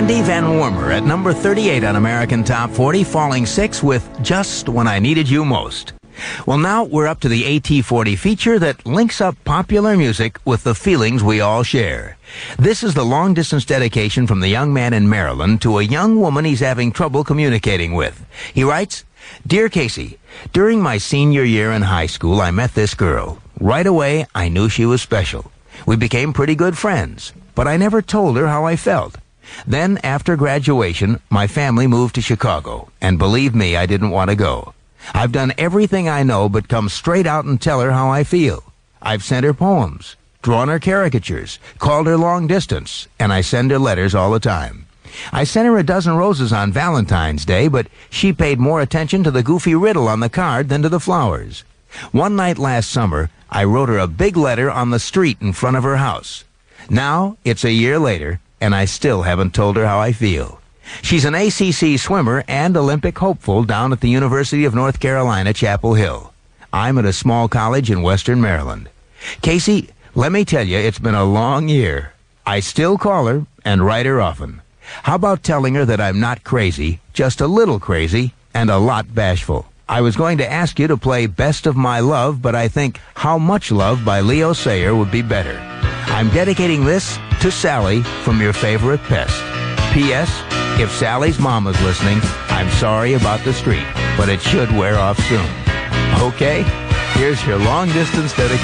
Cindy Van Wormer at number 38 on American Top 40, falling 6 with Just When I Needed You Most. Well, now we're up to the AT40 feature that links up popular music with the feelings we all share. This is the long-distance dedication from the young man in Maryland to a young woman he's having trouble communicating with. He writes, "Dear Casey, during my senior year in high school, I met this girl. Right away, I knew she was special. We became pretty good friends, but I never told her how I felt. Then, after graduation, my family moved to Chicago, and believe me, I didn't want to go. I've done everything I know but come straight out and tell her how I feel. I've sent her poems, drawn her caricatures, called her long distance, and I send her letters all the time. I sent her a dozen roses on Valentine's Day, but she paid more attention to the goofy riddle on the card than to the flowers. One night last summer, I wrote her a big letter on the street in front of her house. Now, it's a year later, and I still haven't told her how I feel. She's an ACC swimmer and Olympic hopeful down at the University of North Carolina, Chapel Hill. I'm at a small college in Western Maryland. Casey, let me tell you, it's been a long year. I still call her and write her often. How about telling her that I'm not crazy, just a little crazy, and a lot bashful? I was going to ask you to play Best of My Love, but I think How Much Love by Leo Sayer would be better. I'm dedicating this to Sally from your favorite pest. P.S. If Sally's mom is listening, I'm sorry about the street, but it should wear off soon. Okay, here's your long-distance dedication.